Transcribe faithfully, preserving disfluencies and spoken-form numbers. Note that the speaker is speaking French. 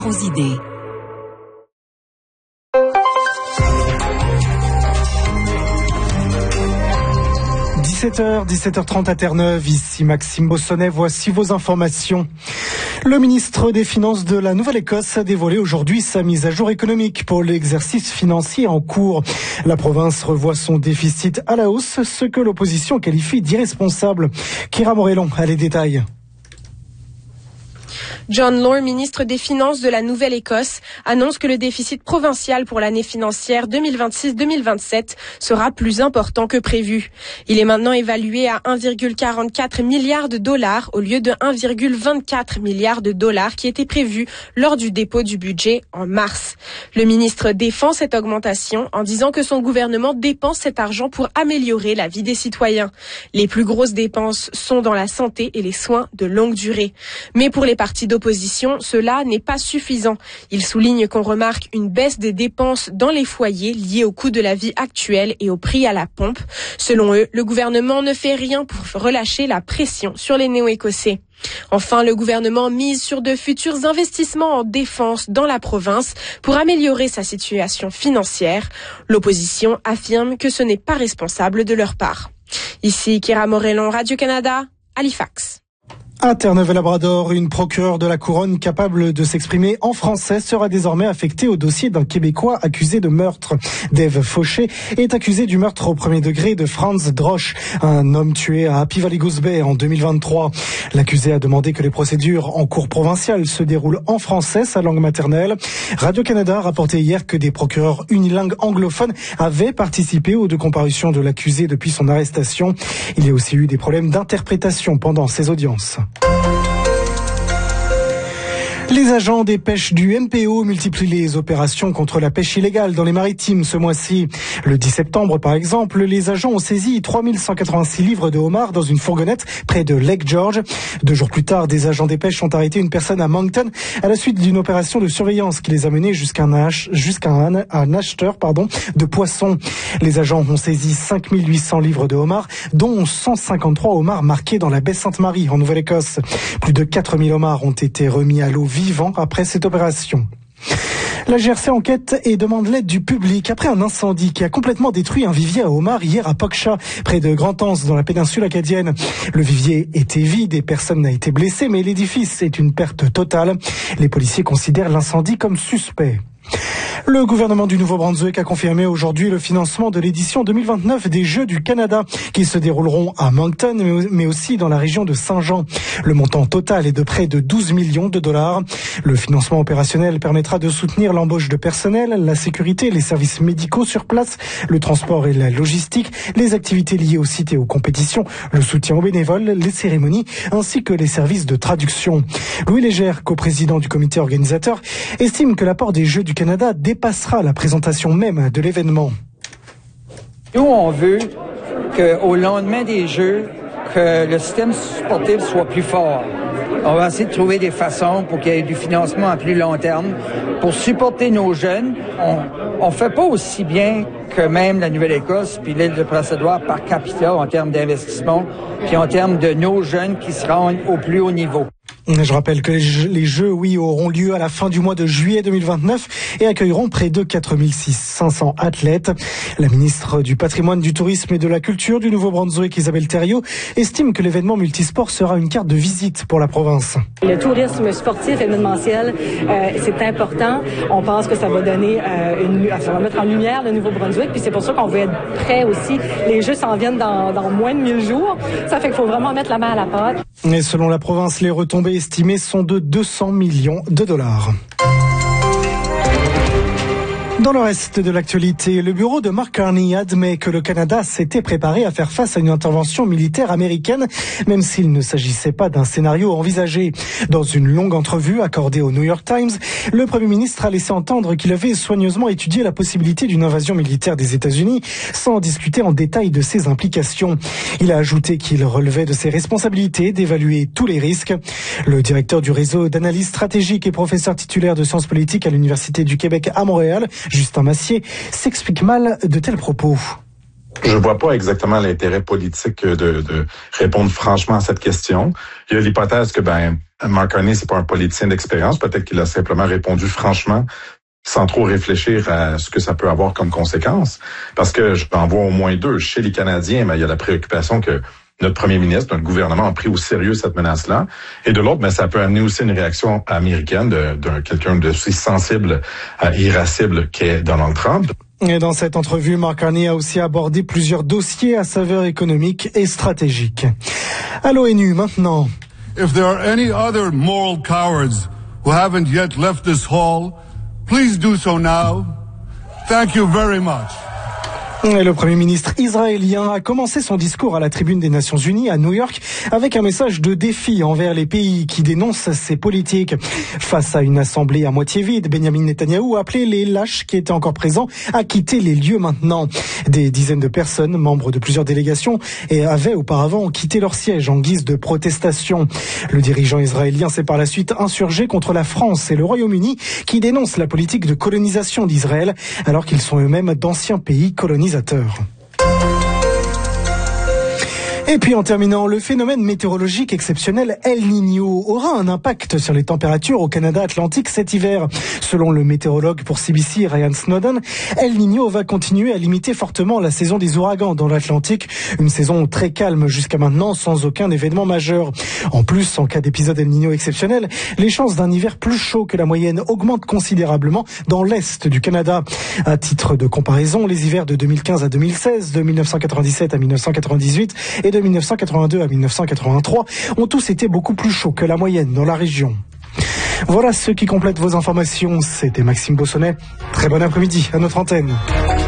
aux idées. dix-sept heures, dix-sept heures trente à Terre-Neuve, ici Maxime Bossonnet, voici vos informations. Le ministre des Finances de la Nouvelle-Écosse a dévoilé aujourd'hui sa mise à jour économique pour l'exercice financier en cours. La province revoit son déficit à la hausse, ce que l'opposition qualifie d'irresponsable. Kira Morellon a les détails. John Law, ministre des Finances de la Nouvelle-Écosse, annonce que le déficit provincial pour l'année financière deux mille vingt-six deux mille vingt-sept sera plus important que prévu. Il est maintenant évalué à un virgule quarante-quatre milliard de dollars au lieu de un virgule vingt-quatre milliard de dollars qui était prévu lors du dépôt du budget en mars. Le ministre défend cette augmentation en disant que son gouvernement dépense cet argent pour améliorer la vie des citoyens. Les plus grosses dépenses sont dans la santé et les soins de longue durée. Mais pour les partis d'opposition, cela n'est pas suffisant. Il souligne qu'on remarque une baisse des dépenses dans les foyers liées au coût de la vie actuelle et au prix à la pompe. Selon eux, le gouvernement ne fait rien pour relâcher la pression sur les néo-écossais. Enfin, le gouvernement mise sur de futurs investissements en défense dans la province pour améliorer sa situation financière. L'opposition affirme que ce n'est pas responsable de leur part. Ici Kira Morellon, Radio-Canada, Halifax. À Terre-Neuve-et-Labrador, une procureure de la Couronne capable de s'exprimer en français sera désormais affectée au dossier d'un Québécois accusé de meurtre. Dave Fauché est accusé du meurtre au premier degré de Franz Drosch, un homme tué à Happy Valley Goose Bay en deux mille vingt-trois. L'accusé a demandé que les procédures en cour provinciale se déroulent en français, sa langue maternelle. Radio-Canada a rapporté hier que des procureurs unilingues anglophones avaient participé aux deux comparutions de l'accusé depuis son arrestation. Il y a aussi eu des problèmes d'interprétation pendant ces audiences. Les agents des pêches du M P O multiplient les opérations contre la pêche illégale dans les maritimes ce mois-ci. Le dix septembre, par exemple, les agents ont saisi trois mille cent quatre-vingt-six livres de homards dans une fourgonnette près de Lake George. Deux jours plus tard, des agents des pêches ont arrêté une personne à Moncton à la suite d'une opération de surveillance qui les a menés jusqu'à un, ach- jusqu'à un, un acheteur pardon, de poissons. Les agents ont saisi cinq mille huit cents livres de homards, dont cent cinquante-trois homards marqués dans la baie Sainte-Marie en Nouvelle-Écosse. Plus de quatre mille homards ont été remis à l'eau vivant après cette opération. La G R C enquête et demande l'aide du public après un incendie qui a complètement détruit un vivier à homards hier à Pogcha, près de Grand-Anse, dans la péninsule acadienne. Le vivier était vide et personne n'a été blessé, mais l'édifice est une perte totale. Les policiers considèrent l'incendie comme suspect. Le gouvernement du Nouveau-Brunswick a confirmé aujourd'hui le financement de l'édition deux mille vingt-neuf des Jeux du Canada qui se dérouleront à Moncton mais aussi dans la région de Saint-Jean. Le montant total est de près de douze millions de dollars. Le financement opérationnel permettra de soutenir l'embauche de personnel, la sécurité, les services médicaux sur place, le transport et la logistique, les activités liées aux sites et aux compétitions, le soutien aux bénévoles, les cérémonies ainsi que les services de traduction. Louis Légère, coprésident du comité organisateur, estime que l'apport des Jeux du Canada dépassera la présentation même de l'événement. Nous, on veut qu'au lendemain des Jeux, que le système sportif soit plus fort. On va essayer de trouver des façons pour qu'il y ait du financement à plus long terme. Pour supporter nos jeunes, on ne fait pas aussi bien que même la Nouvelle-Écosse puis l'île de Prince-Édouard par capita en termes d'investissement, puis en termes de nos jeunes qui se rendent au plus haut niveau. Je rappelle que les Jeux, les Jeux, oui, auront lieu à la fin du mois de juillet deux mille vingt-neuf et accueilleront près de quatre mille cinq cents athlètes. La ministre du Patrimoine, du Tourisme et de la Culture du Nouveau-Brunswick, Isabelle Thériault, estime que l'événement multisport sera une carte de visite pour la province. Le tourisme sportif événementiel, euh, c'est important. On pense que ça va donner, euh, une, ça va mettre en lumière le Nouveau-Brunswick, puis c'est pour ça qu'on veut être prêt aussi. Les Jeux s'en viennent dans, dans moins de mille jours. Ça fait qu'il faut vraiment mettre la main à la pâte. Et selon la province, les retombées estimées sont de deux cents millions de dollars. Dans le reste de l'actualité, le bureau de Mark Carney admet que le Canada s'était préparé à faire face à une intervention militaire américaine, même s'il ne s'agissait pas d'un scénario envisagé. Dans une longue entrevue accordée au New York Times, le Premier ministre a laissé entendre qu'il avait soigneusement étudié la possibilité d'une invasion militaire des États-Unis, sans discuter en détail de ses implications. Il a ajouté qu'il relevait de ses responsabilités d'évaluer tous les risques. Le directeur du réseau d'analyse stratégique et professeur titulaire de sciences politiques à l'Université du Québec à Montréal, Justin Massier, s'explique mal de tels propos. Je vois pas exactement l'intérêt politique de, de répondre franchement à cette question. Il y a l'hypothèse que ben Mark Carney, c'est pas un politicien d'expérience. Peut-être qu'il a simplement répondu franchement sans trop réfléchir à ce que ça peut avoir comme conséquence. Parce que j'en vois au moins deux. Chez les Canadiens, ben, il y a la préoccupation que notre premier ministre, notre gouvernement a pris au sérieux cette menace-là. Et de l'autre, ben, ça peut amener aussi une réaction américaine de, de quelqu'un d'aussi sensible et irascible qu'est Donald Trump. Et dans cette entrevue, Mark Carney a aussi abordé plusieurs dossiers à saveur économique et stratégique. À l'ONU, maintenant. If there are any other moral cowards who haven't yet left this hall, please do so now. Thank you very much. Et le Premier ministre israélien a commencé son discours à la tribune des Nations Unies à New York avec un message de défi envers les pays qui dénoncent ces politiques. Face à une assemblée à moitié vide, Benjamin Netanyahou a appelé les lâches qui étaient encore présents à quitter les lieux maintenant. Des dizaines de personnes, membres de plusieurs délégations, et avaient auparavant quitté leur siège en guise de protestation. Le dirigeant israélien s'est par la suite insurgé contre la France et le Royaume-Uni qui dénoncent la politique de colonisation d'Israël alors qu'ils sont eux-mêmes d'anciens pays colonisateurs. Et puis en terminant, le phénomène météorologique exceptionnel El Niño aura un impact sur les températures au Canada Atlantique cet hiver. Selon le météorologue pour C B C, Ryan Snowden, El Niño va continuer à limiter fortement la saison des ouragans dans l'Atlantique, une saison très calme jusqu'à maintenant sans aucun événement majeur. En plus, en cas d'épisode El Niño exceptionnel, les chances d'un hiver plus chaud que la moyenne augmentent considérablement dans l'est du Canada. À titre de comparaison, les hivers de deux mille quinze à deux mille seize, de mille neuf cent quatre-vingt-dix-sept à mille neuf cent quatre-vingt-dix-huit et de mille neuf cent quatre-vingt-deux à mille neuf cent quatre-vingt-trois ont tous été beaucoup plus chauds que la moyenne dans la région. Voilà ce qui complète vos informations. C'était Maxime Bossonnet. Très bon après-midi à notre antenne.